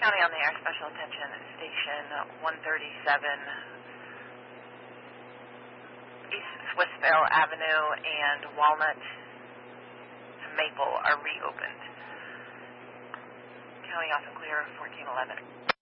County on the air, special attention, station 137 East Swissvale Avenue and Walnut to Maple are reopened. County off and clear, 1411.